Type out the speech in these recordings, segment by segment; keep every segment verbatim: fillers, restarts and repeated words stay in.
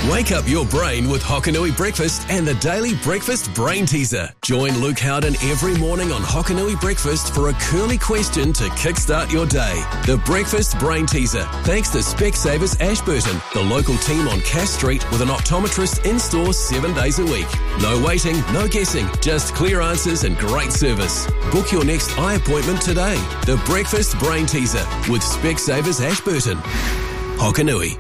Wake up your brain with Hokanui Breakfast and the Daily Breakfast Brain Teaser. Join Luke Howden every morning on Hokanui Breakfast for a curly question to kickstart your day. The Breakfast Brain Teaser, thanks to Specsavers Ashburton, the local team on Cass Street with an optometrist in-store seven days a week. No waiting, no guessing, just clear answers and great service. Book your next eye appointment today. The Breakfast Brain Teaser with Specsavers Ashburton. Hokanui.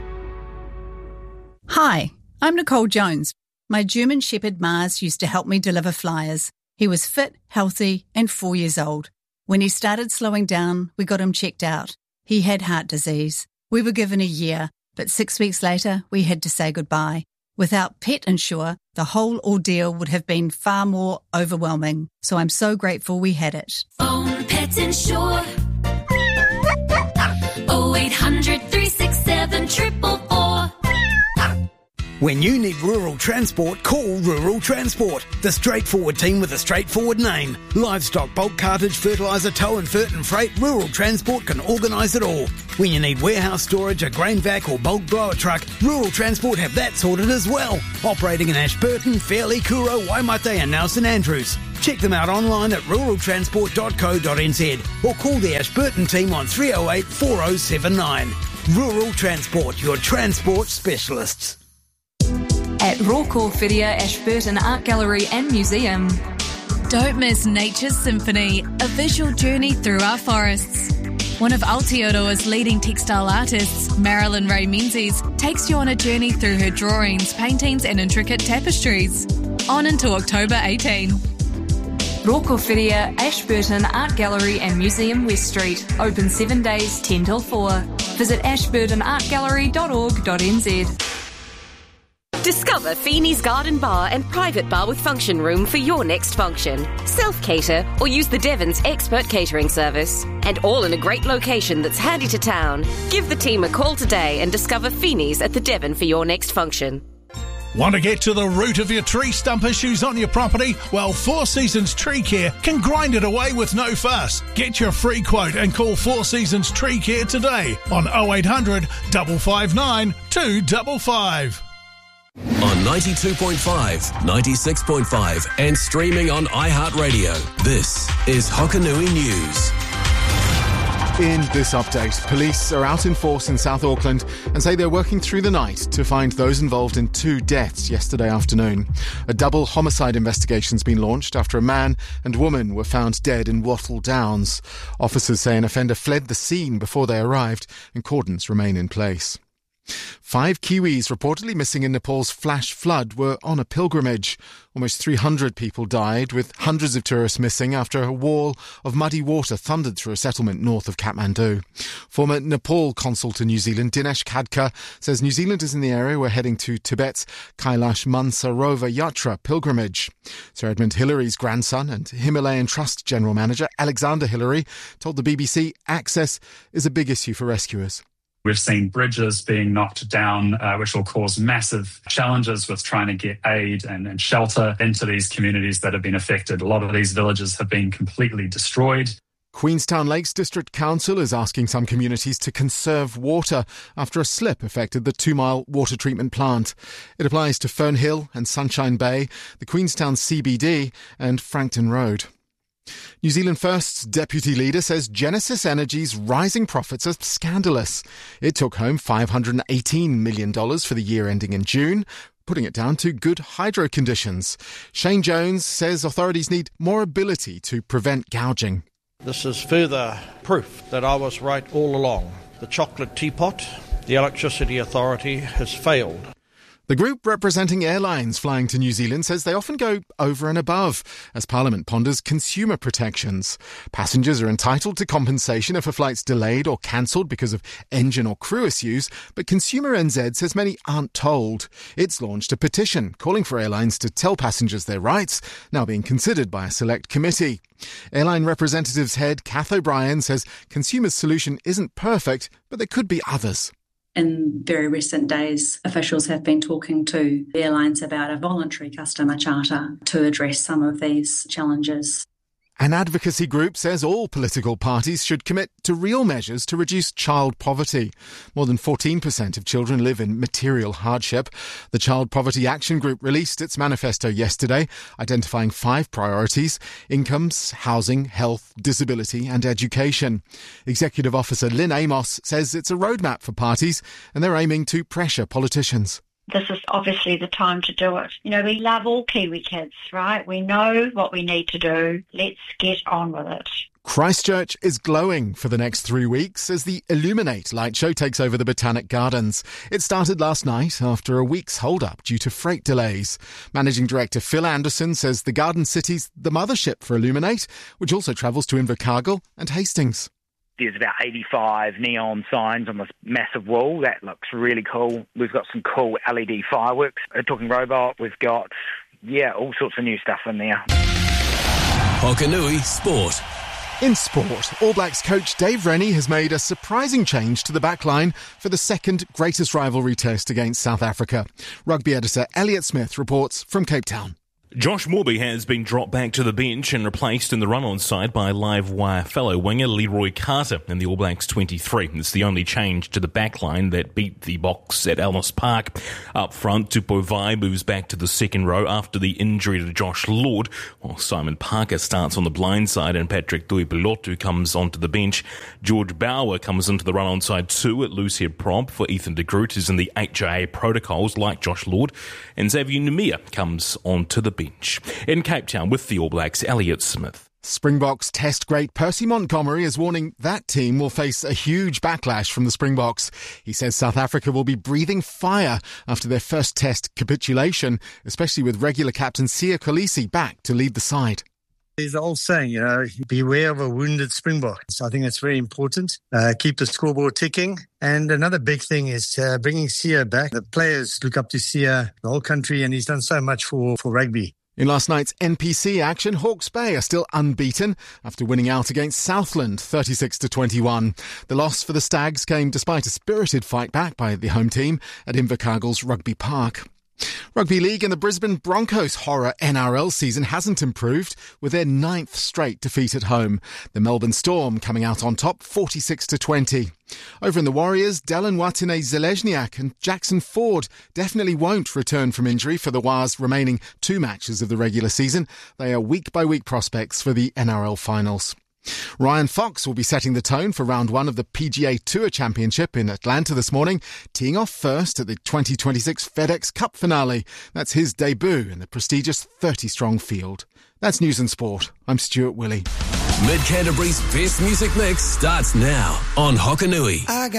Hi, I'm Nicole Jones. My German Shepherd Mars used to help me deliver flyers. He was fit, healthy, and four years old. When he started slowing down, we got him checked out. He had heart disease. We were given a year, but six weeks later, we had to say goodbye. Without Pet Insure, the whole ordeal would have been far more overwhelming. So I'm so grateful we had it. Phone Pet Insure. oh eight hundred, three six seven, four four four. When you need rural transport, call Rural Transport, the straightforward team with a straightforward name. Livestock, bulk cartage, fertiliser, tow and fert and freight, Rural Transport can organise it all. When you need warehouse storage, a grain vac or bulk blower truck, Rural Transport have that sorted as well. Operating in Ashburton, Fairleigh, Kuro, Waimate and now St Andrews. Check them out online at rural transport dot co dot n z or call the Ashburton team on three oh eight, four oh seven nine. Rural Transport, your transport specialists. At Raw Whiria Ashburton Art Gallery and Museum. Don't miss Nature's Symphony, a visual journey through our forests. One of Aotearoa's leading textile artists, Marilyn Ray Menzies, takes you on a journey through her drawings, paintings and intricate tapestries. On until October eighteenth. Raw Whiria Ashburton Art Gallery and Museum West Street. Open seven days, ten till four. Visit ashburton art gallery dot org dot n z. Discover Feeney's Garden Bar and private bar with function room for your next function. Self-cater or use the Devon's expert catering service. And all in a great location that's handy to town. Give the team a call today and discover Feeney's at the Devon for your next function. Want to get to the root of your tree stump issues on your property? Well, Four Seasons Tree Care can grind it away with no fuss. Get your free quote and call Four Seasons Tree Care today on oh eight hundred, five five nine, two five five. On ninety-two point five, ninety-six point five and streaming on iHeartRadio. This is Hokanui News. In this update, police are out in force in South Auckland and say they're working through the night to find those involved in two deaths yesterday afternoon. A double homicide investigation's been launched after a man and woman were found dead in Wattle Downs. Officers say an offender fled the scene before they arrived and cordons remain in place. Five Kiwis reportedly missing in Nepal's flash flood were on a pilgrimage. Almost three hundred people died, with hundreds of tourists missing after a wall of muddy water thundered through a settlement north of Kathmandu. Former Nepal consul to New Zealand, Dinesh Khadka, says New Zealanders in the area were heading to Tibet's Kailash Mansarovar Yatra pilgrimage. Sir Edmund Hillary's grandson and Himalayan Trust General Manager Alexander Hillary told the B B C access is a big issue for rescuers. We've seen bridges being knocked down, uh, which will cause massive challenges with trying to get aid and, and shelter into these communities that have been affected. A lot of these villages have been completely destroyed. Queenstown Lakes District Council is asking some communities to conserve water after a slip affected the two-mile water treatment plant. It applies to Fernhill and Sunshine Bay, the Queenstown C B D and Frankton Road. New Zealand First's deputy leader says Genesis Energy's rising profits are scandalous. It took home five hundred eighteen million dollars for the year ending in June, putting it down to good hydro conditions. Shane Jones says authorities need more ability to prevent gouging. This is further proof that I was right all along. The chocolate teapot, the Electricity Authority, has failed. The group representing airlines flying to New Zealand says they often go over and above as Parliament ponders consumer protections. Passengers are entitled to compensation if a flight's delayed or cancelled because of engine or crew issues, but Consumer N Z says many aren't told. It's launched a petition calling for airlines to tell passengers their rights, now being considered by a select committee. Airline Representatives head Kath O'Brien says consumers' solution isn't perfect, but there could be others. In very recent days, officials have been talking to airlines about a voluntary customer charter to address some of these challenges. An advocacy group says all political parties should commit to real measures to reduce child poverty. More than fourteen percent of children live in material hardship. The Child Poverty Action Group released its manifesto yesterday, identifying five priorities: incomes, housing, health, disability and education. Executive Officer Lynn Amos says it's a roadmap for parties and they're aiming to pressure politicians. This is obviously the time to do it. You know, we love all Kiwi kids, right? We know what we need to do. Let's get on with it. Christchurch is glowing for the next three weeks as the Illuminate light show takes over the Botanic Gardens. It started last night after a week's hold-up due to freight delays. Managing Director Phil Anderson says the Garden City's the mothership for Illuminate, which also travels to Invercargill and Hastings. There's about eighty-five neon signs on this massive wall. That looks really cool. We've got some cool L E D fireworks. A talking robot. We've got, yeah, all sorts of new stuff in there. Hokanui Sport. In sport, All Blacks coach Dave Rennie has made a surprising change to the backline for the second greatest rivalry test against South Africa. Rugby editor Elliot Smith reports from Cape Town. Josh Morby has been dropped back to the bench and replaced in the run-on side by live wire fellow winger Leroy Carter in the All Blacks twenty-three. It's the only change to the backline that beat the Box at Ellis Park. Up front, Tupovai moves back to the second row after the injury to Josh Lord, while Simon Parker starts on the blind side and Patrick Tuipilotu comes onto the bench. George Bauer comes into the run-on side too at loosehead prop for Ethan de Groot, who's in the H I A protocols like Josh Lord, and Xavier Numia comes onto the bench. In Cape Town with the All Blacks, Elliot Smith. Springboks test great Percy Montgomery is warning that team will face a huge backlash from the Springboks. He says South Africa will be breathing fire after their first test capitulation, especially with regular captain Siya Kolisi back to lead the side. There's an old saying, you know, beware of a wounded Springbok. So I think it's very important. Uh, keep the scoreboard ticking. And another big thing is uh, bringing Siya back. The players look up to Siya, the whole country, and he's done so much for, for rugby. In last night's N P C action, Hawke's Bay are still unbeaten after winning out against Southland thirty-six to twenty-one. The loss for the Stags came despite a spirited fight back by the home team at Invercargill's Rugby Park. Rugby League and the Brisbane Broncos' horror N R L season hasn't improved with their ninth straight defeat at home. The Melbourne Storm coming out on top forty-six to twenty. Over in the Warriors, Dylan Watene-Zelezniak and Jackson Ford definitely won't return from injury for the War's remaining two matches of the regular season. They are week-by-week prospects for the N R L finals. Ryan Fox will be setting the tone for round one of the P G A Tour Championship in Atlanta this morning, teeing off first at the twenty twenty-six FedEx Cup finale. That's his debut in the prestigious thirty-strong field. That's News and Sport. I'm Stuart Willey. Mid Canterbury's best music mix starts now on Hokanui.